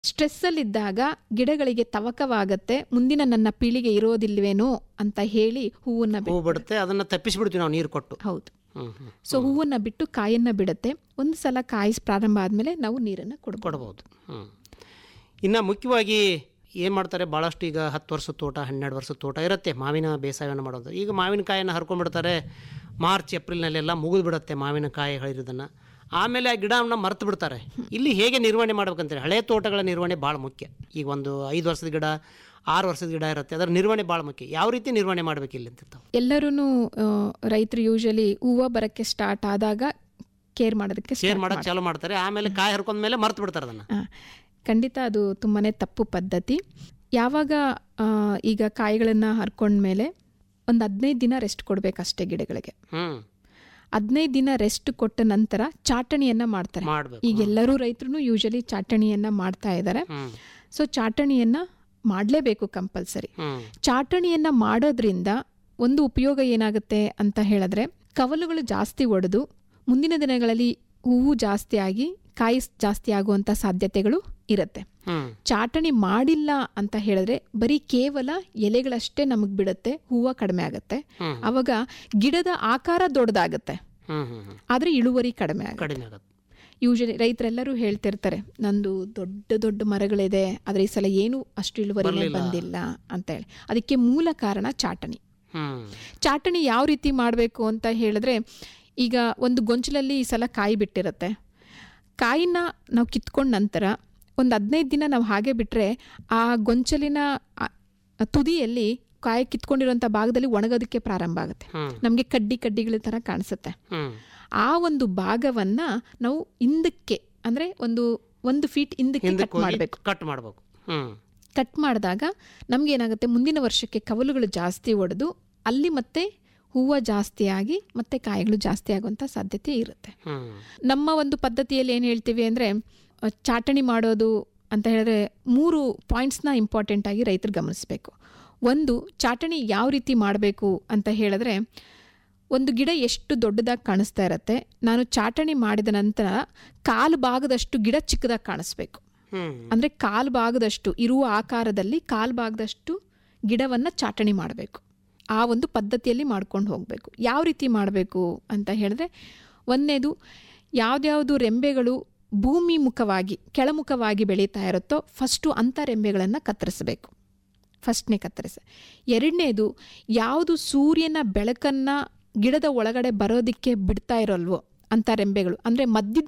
ಸ್ಟ್ರೆಸ್ಸಲ್ಲಿದ್ದಾಗ ಗಿಡಗಳಿಗೆ ತವಕವಾಗತ್ತೆ, ಮುಂದಿನ ನನ್ನ ಪೀಳಿಗೆ ಇರೋದಿಲ್ವೇನೋ ಅಂತ ಹೇಳಿ ಹೂವನ್ನ ಬಿಡುತ್ತೆ, ಅದನ್ನ ತಪ್ಪಿಸ್ಬಿಡ್ತೀವಿ ನಾವು ನೀರು ಕೊಟ್ಟು. ಹೌದು. ಸೊ ಹೂವನ್ನ ಬಿಟ್ಟು ಕಾಯನ್ನ ಬಿಡುತ್ತೆ. ಒಂದು ಸಲ ಕಾಯಿ ಪ್ರಾರಂಭ ಆದಮೇಲೆ ನಾವು ನೀರನ್ನು ಕೊಡಬಹುದು. ಇನ್ನು ಮುಖ್ಯವಾಗಿ ಏನು ಮಾಡ್ತಾರೆ, ಭಾಳಷ್ಟು ಈಗ 10 ವರ್ಷದ ತೋಟ 12 ವರ್ಷದ ತೋಟ ಇರುತ್ತೆ, ಮಾವಿನ ಬೇಸಾಯವನ್ನು ಮಾಡೋದು. ಈಗ ಮಾವಿನಕಾಯನ್ನು ಹರ್ಕೊಂಡ್ಬಿಡ್ತಾರೆ, ಮಾರ್ಚ್ ಏಪ್ರಿಲ್ನಲ್ಲೆಲ್ಲ ಮುಗಿದು ಬಿಡುತ್ತೆ ಮಾವಿನಕಾಯಿ ಹೇಳಿರೋದನ್ನು. ಆಮೇಲೆ ಆ ಗಿಡವನ್ನು ಮರೆತು ಬಿಡ್ತಾರೆ. ಇಲ್ಲಿ ಹೇಗೆ ನಿರ್ವಹಣೆ ಮಾಡ್ಬೇಕಂತಾರೆ, ಹಳೆ ತೋಟಗಳ ನಿರ್ವಹಣೆ ಭಾಳ ಮುಖ್ಯ. ಈಗ ಒಂದು 5 ವರ್ಷದ ಗಿಡ 6 ವರ್ಷದ ಗಿಡ ಇರುತ್ತೆ, ಅದರ ನಿರ್ವಹಣೆ ಭಾಳ ಮುಖ್ಯ. ಯಾವ ರೀತಿ ನಿರ್ವಹಣೆ ಮಾಡಬೇಕು ಇಲ್ಲಿ ಅಂತಿರ್ತಾವೆ. ಎಲ್ಲರೂ ರೈತರು ಯೂಶಲಿ ಹೂವು ಬರೋಕ್ಕೆ ಸ್ಟಾರ್ಟ್ ಆದಾಗ ಕೇರ್ ಮಾಡೋಕ್ಕೆ ಚಾಲು ಮಾಡ್ತಾರೆ, ಆಮೇಲೆ ಕಾಯಿ ಹರ್ಕೊಂಡ್ಮೇಲೆ ಮರೆತು ಬಿಡ್ತಾರೆ ಅದನ್ನು. ಖಂಡಿತ ಅದು ತುಂಬಾ ತಪ್ಪು ಪದ್ಧತಿ. ಯಾವಾಗ ಈಗ ಕಾಯಿಗಳನ್ನು ಹರ್ಕೊಂಡ್ಮೇಲೆ ಒಂದು 15 ದಿನ ರೆಸ್ಟ್ ಕೊಡಬೇಕಷ್ಟೇ ಗಿಡಗಳಿಗೆ. 15 ದಿನ ರೆಸ್ಟ್ ಕೊಟ್ಟ ನಂತರ ಚಾಟಣಿಯನ್ನು ಮಾಡ್ತಾರೆ. ಈಗ ಎಲ್ಲರೂ ರೈತರು ಯೂಶಲಿ ಚಾಟಣಿಯನ್ನು ಮಾಡ್ತಾ ಇದ್ದಾರೆ. ಸೊ ಚಾಟಣಿಯನ್ನು ಮಾಡಲೇಬೇಕು ಕಂಪಲ್ಸರಿ. ಚಾಟಣಿಯನ್ನು ಮಾಡೋದ್ರಿಂದ ಒಂದು ಉಪಯೋಗ ಏನಾಗುತ್ತೆ ಅಂತ ಹೇಳಿದ್ರೆ, ಕವಲುಗಳು ಜಾಸ್ತಿ ಒಡೆದು ಮುಂದಿನ ದಿನಗಳಲ್ಲಿ ಹೂವು ಜಾಸ್ತಿ ಆಗಿ ಕಾಯಿ ಜಾಸ್ತಿ ಆಗುವಂಥ ಸಾಧ್ಯತೆಗಳು ಇರುತ್ತೆ. ಚಾಟಣಿ ಮಾಡಿಲ್ಲ ಅಂತ ಹೇಳಿದ್ರೆ ಬರೀ ಕೇವಲ ಎಲೆಗಳಷ್ಟೇ ನಮಗೆ ಬಿಡುತ್ತೆ, ಹೂವು ಕಡಿಮೆ ಆಗುತ್ತೆ. ಅವಾಗ ಗಿಡದ ಆಕಾರ ದೊಡ್ಡದಾಗುತ್ತೆ, ಆದ್ರೆ ಇಳುವರಿ ಕಡಿಮೆ ಆಗುತ್ತೆ. ಯೂಶಲಿ ರೈತರೆಲ್ಲರೂ ಹೇಳ್ತಿರ್ತಾರೆ, ನಂದು ದೊಡ್ಡ ದೊಡ್ಡ ಮರಗಳಿದೆ, ಆದರೆ ಈ ಸಲ ಏನು ಅಷ್ಟು ಇಳುವರಿ ಬಂದಿಲ್ಲ ಅಂತ ಹೇಳಿ. ಅದಕ್ಕೆ ಮೂಲ ಕಾರಣ ಚಾಟಣಿ. ಚಾಟಣಿ ಯಾವ ರೀತಿ ಮಾಡಬೇಕು ಅಂತ ಹೇಳಿದ್ರೆ, ಈಗ ಒಂದು ಗೊಂಚಲಲ್ಲಿ ಈ ಸಲ ಕಾಯಿ ಬಿಟ್ಟಿರುತ್ತೆ, ಕಾಯಿನ ನಾವು ಕಿತ್ಕೊಂಡ ನಂತರ ಒಂದು 15 ದಿನ ನಾವು ಹಾಗೆ ಬಿಟ್ಟರೆ ಆ ಗೊಂಚಲಿನ ತುದಿಯಲ್ಲಿ ಕಾಯಿ ಕಿತ್ಕೊಂಡಿರೋಂಥ ಭಾಗದಲ್ಲಿ ಒಣಗೋದಕ್ಕೆ ಪ್ರಾರಂಭ ಆಗುತ್ತೆ, ನಮಗೆ ಕಡ್ಡಿಗಳ ಥರ ಕಾಣಿಸುತ್ತೆ. ಆ ಒಂದು ಭಾಗವನ್ನು ನಾವು ಹಿಂದಕ್ಕೆ ಅಂದರೆ ಒಂದು ಫೀಟ್ ಹಿಂದಕ್ಕೆ ಕಟ್ ಮಾಡಬೇಕು. ಕಟ್ ಮಾಡಿದಾಗ ನಮ್ಗೆ ಏನಾಗುತ್ತೆ, ಮುಂದಿನ ವರ್ಷಕ್ಕೆ ಕವಲುಗಳು ಜಾಸ್ತಿ ಒಡೆದು ಅಲ್ಲಿ ಮತ್ತೆ ಹೂವು ಜಾಸ್ತಿ ಆಗಿ ಮತ್ತೆ ಕಾಯಿಗಳು ಜಾಸ್ತಿ ಆಗುವಂಥ ಸಾಧ್ಯತೆ ಇರುತ್ತೆ. ನಮ್ಮ ಒಂದು ಪದ್ಧತಿಯಲ್ಲಿ ಏನು ಹೇಳ್ತೀವಿ ಅಂದರೆ, ಚಾಟಣಿ ಮಾಡೋದು ಅಂತ ಹೇಳಿದ್ರೆ 3 ಪಾಯಿಂಟ್ಸ್ನ ಇಂಪಾರ್ಟೆಂಟ್ ಆಗಿ ರೈತರು ಗಮನಿಸಬೇಕು. ಒಂದು, ಚಾಟಣಿ ಯಾವ ರೀತಿ ಮಾಡಬೇಕು ಅಂತ ಹೇಳಿದ್ರೆ, ಒಂದು ಗಿಡ ಎಷ್ಟು ದೊಡ್ಡದಾಗಿ ಕಾಣಿಸ್ತಾ ಇರುತ್ತೆ, ನಾನು ಚಾಟಣಿ ಮಾಡಿದ ನಂತರ ಕಾಲು ಭಾಗದಷ್ಟು ಗಿಡ ಚಿಕ್ಕದಾಗಿ ಕಾಣಿಸ್ಬೇಕು. ಅಂದರೆ ಕಾಲು ಭಾಗದಷ್ಟು ಇರುವ ಆಕಾರದಲ್ಲಿ ಕಾಲು ಭಾಗದಷ್ಟು ಗಿಡವನ್ನು ಚಾಟಣಿ ಮಾಡಬೇಕು. ಆ ಒಂದು ಪದ್ಧತಿಯಲ್ಲಿ ಮಾಡ್ಕೊಂಡು ಹೋಗಬೇಕು. ಯಾವ ರೀತಿ ಮಾಡಬೇಕು ಅಂತ ಹೇಳಿದ್ರೆ, ಒಂದನೇದು, ಯಾವ್ದ್ಯಾವುದು ರೆಂಬೆಗಳು ಭೂಮಿ ಮುಖವಾಗಿ ಕೆಳಮುಖವಾಗಿ ಬೆಳೀತಾ ಇರುತ್ತೋ ಫಸ್ಟು ಅಂಥ ರೆಂಬೆಗಳನ್ನು ಕತ್ತರಿಸಬೇಕು, ಫಸ್ಟ್ನೇ ಕತ್ತರಿಸ. ಎರಡನೇದು, ಯಾವುದು ಸೂರ್ಯನ ಬೆಳಕನ್ನು ಗಿಡದ ಒಳಗಡೆ ಬರೋದಕ್ಕೆ ಬಿಡ್ತಾ ಇರೋಲ್ವೋ ಅಂಥ ರೆಂಬೆಗಳು, ಅಂದರೆ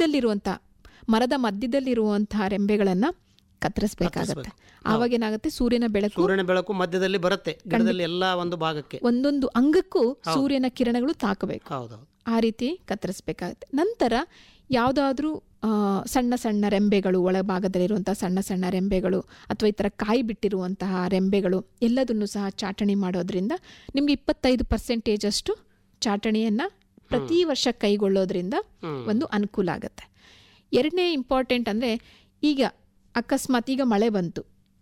ಮರದ ಮಧ್ಯದಲ್ಲಿರುವಂತಹ ರೆಂಬೆಗಳನ್ನು ಕತ್ತರಿಸಬೇಕಾಗತ್ತೆ. ಆವಾಗೇನಾಗುತ್ತೆ, ಸೂರ್ಯನ ಬೆಳಕು ಮಧ್ಯದಲ್ಲಿ ಬರುತ್ತೆ, ಗಿಡದಲ್ಲಿ ಎಲ್ಲ ಒಂದು ಭಾಗಕ್ಕೆ ಒಂದೊಂದು ಅಂಗಕ್ಕೂ ಸೂರ್ಯನ ಕಿರಣಗಳು ತಾಕಬೇಕು. ಆ ರೀತಿ ಕತ್ತರಿಸಬೇಕಾಗುತ್ತೆ. ನಂತರ ಯಾವುದಾದ್ರೂ ಸಣ್ಣ ಸಣ್ಣ ರೆಂಬೆಗಳು, ಒಳಭಾಗದಲ್ಲಿರುವಂತಹ ಸಣ್ಣ ಸಣ್ಣ ರೆಂಬೆಗಳು ಅಥವಾ ಈ ಥರ ಕಾಯಿ ಬಿಟ್ಟಿರುವಂತಹ ರೆಂಬೆಗಳು ಎಲ್ಲದನ್ನು ಸಹ ಚಾಟಣಿ ಮಾಡೋದ್ರಿಂದ ನಿಮ್ಗೆ 25% ಅಷ್ಟು ಚಾಟಣಿಯನ್ನು ಪ್ರತಿ ವರ್ಷ ಕೈಗೊಳ್ಳೋದ್ರಿಂದ ಒಂದು ಅನುಕೂಲ ಆಗುತ್ತೆ. ಎರಡನೇ ಇಂಪಾರ್ಟೆಂಟ್ ಅಂದರೆ, ಈಗ ಅಕಸ್ಮಾತ್ ಈಗ ಮಳೆ ಬಂತು,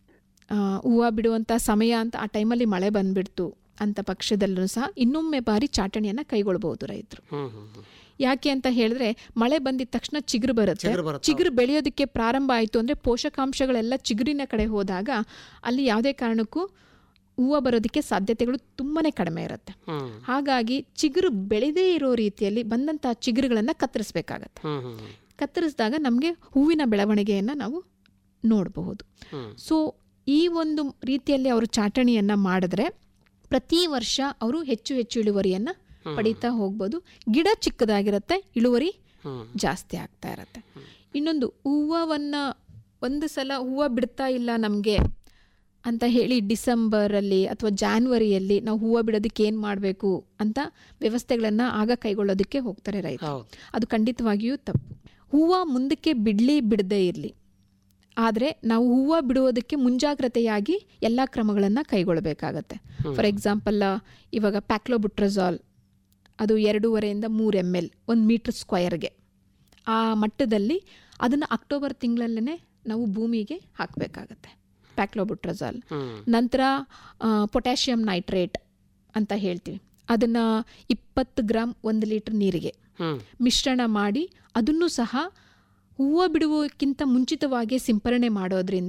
ಹೂವು ಬಿಡುವಂಥ ಸಮಯ ಅಂತ ಆ ಟೈಮಲ್ಲಿ ಮಳೆ ಬಂದುಬಿಡ್ತು ಅಂಥ ಪಕ್ಷದಲ್ಲೂ ಸಹ ಇನ್ನೊಮ್ಮೆ ಬಾರಿ ಚಾಟಣಿಯನ್ನು ಕೈಗೊಳ್ಬಹುದು ರೈತರು. ಯಾಕೆ ಅಂತ ಹೇಳಿದ್ರೆ, ಮಳೆ ಬಂದಿದ ತಕ್ಷಣ ಚಿಗುರು ಬರುತ್ತೆ. ಚಿಗುರು ಬೆಳೆಯೋದಕ್ಕೆ ಪ್ರಾರಂಭ ಆಯಿತು ಅಂದರೆ ಪೋಷಕಾಂಶಗಳೆಲ್ಲ ಚಿಗುರಿನ ಕಡೆ ಹೋದಾಗ ಅಲ್ಲಿ ಯಾವುದೇ ಕಾರಣಕ್ಕೂ ಹೂವು ಬರೋದಕ್ಕೆ ಸಾಧ್ಯತೆಗಳು ತುಂಬಾ ಕಡಿಮೆ ಇರುತ್ತೆ. ಹಾಗಾಗಿ ಚಿಗುರು ಬೆಳೆದೇ ಇರೋ ರೀತಿಯಲ್ಲಿ ಬಂದಂಥ ಚಿಗುರುಗಳನ್ನು ಕತ್ತರಿಸಬೇಕಾಗತ್ತೆ. ಕತ್ತರಿಸಿದಾಗ ನಮಗೆ ಹೂವಿನ ಬೆಳವಣಿಗೆಯನ್ನು ನಾವು ನೋಡಬಹುದು. ಸೊ ಈ ಒಂದು ರೀತಿಯಲ್ಲಿ ಅವರು ಚಾಟಣಿಯನ್ನು ಮಾಡಿದ್ರೆ ಪ್ರತಿ ವರ್ಷ ಅವರು ಹೆಚ್ಚು ಹೆಚ್ಚು ಇಳುವರಿಯನ್ನು ಪಡೀತಾ ಹೋಗ್ಬೋದು. ಗಿಡ ಚಿಕ್ಕದಾಗಿರುತ್ತೆ, ಇಳುವರಿ ಜಾಸ್ತಿ ಆಗ್ತಾ ಇರುತ್ತೆ. ಇನ್ನೊಂದು, ಹೂವನ್ನು ಒಂದು ಸಲ ಹೂವು ಬಿಡ್ತಾ ಇಲ್ಲ ನಮಗೆ ಅಂತ ಹೇಳಿ ಡಿಸೆಂಬರಲ್ಲಿ ಅಥವಾ ಜಾನ್ವರಿಯಲ್ಲಿ ನಾವು ಹೂವು ಬಿಡೋದಕ್ಕೆ ಏನು ಮಾಡಬೇಕು ಅಂತ ವ್ಯವಸ್ಥೆಗಳನ್ನು ಆಗ ಕೈಗೊಳ್ಳೋದಕ್ಕೆ ಹೋಗ್ತಾರೆ ರೈತರು. ಅದು ಖಂಡಿತವಾಗಿಯೂ ತಪ್ಪು. ಹೂವು ಮುಂದಕ್ಕೆ ಬಿಡದೇ ಇರಲಿ, ಆದರೆ ನಾವು ಹೂವು ಬಿಡುವುದಕ್ಕೆ ಮುಂಜಾಗ್ರತೆಯಾಗಿ ಎಲ್ಲ ಕ್ರಮಗಳನ್ನು ಕೈಗೊಳ್ಳಬೇಕಾಗತ್ತೆ. ಫಾರ್ ಎಕ್ಸಾಂಪಲ್, ಇವಾಗ ಪ್ಯಾಕ್ಲೋಬುಟ್ರಜಾಲ್ ಅದು 2.5 3 ml 1 ಮೀಟರ್ ಸ್ಕ್ವಯರ್ಗೆ, ಆ ಮಟ್ಟದಲ್ಲಿ ಅದನ್ನು ಅಕ್ಟೋಬರ್ ತಿಂಗಳಲ್ಲೇ ನಾವು ಭೂಮಿಗೆ ಹಾಕಬೇಕಾಗತ್ತೆ ಪ್ಯಾಕ್ಲೋಬುಟ್ರಜಾಲ್. ನಂತರ ಪೊಟ್ಯಾಷಿಯಂ ನೈಟ್ರೇಟ್ ಅಂತ ಹೇಳ್ತೀವಿ, ಅದನ್ನು 20 ಗ್ರಾಮ್ 1 ಲೀಟರ್ ನೀರಿಗೆ ಮಿಶ್ರಣ ಮಾಡಿ ಅದನ್ನು ಸಹ ಹೂವು ಬಿಡುವಕ್ಕಿಂತ ಮುಂಚಿತವಾಗಿ ಸಿಂಪರಣೆ ಮಾಡೋದ್ರಿಂದ